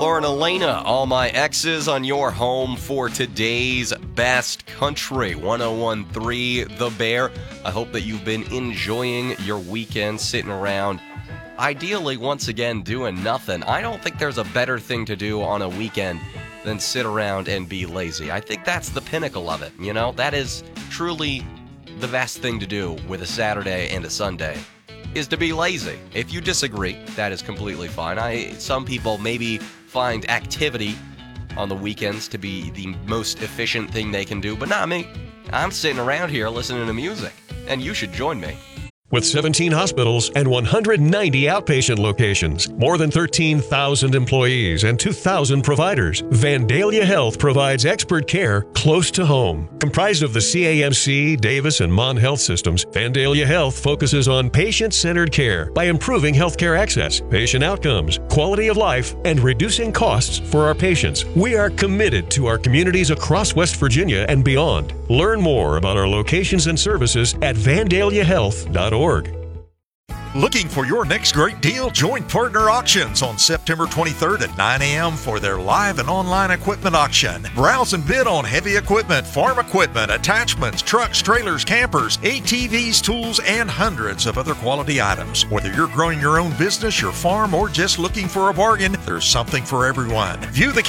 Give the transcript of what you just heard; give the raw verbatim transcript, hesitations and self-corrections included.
Lauren Elena, all my exes on your home for today's best country. one oh one point three The Bear. I hope that you've been enjoying your weekend, sitting around, ideally, once again, doing nothing. I don't think there's a better thing to do on a weekend than sit around and be lazy. I think that's the pinnacle of it, you know? That is truly the best thing to do with a Saturday and a Sunday, is to be lazy. If you disagree, that is completely fine. I some people maybe find activity on the weekends to be the most efficient thing they can do, but not me. I'm sitting around here listening to music, and you should join me. With seventeen hospitals and one hundred ninety outpatient locations, more than thirteen thousand employees and two thousand providers, Vandalia Health provides expert care close to home. Comprised of the C A M C, Davis, and Mon Health systems, Vandalia Health focuses on patient-centered care by improving healthcare access, patient outcomes, quality of life, and reducing costs for our patients. We are committed to our communities across West Virginia and beyond. Learn more about our locations and services at vandalia health dot org. Looking for your next great deal? Join Partner Auctions on September twenty-third at nine a.m. for their live and online equipment auction. Browse and bid on heavy equipment, farm equipment, attachments, trucks, trailers, campers, A T Vs, tools, and hundreds of other quality items. Whether you're growing your own business, your farm, or just looking for a bargain, there's something for everyone. View the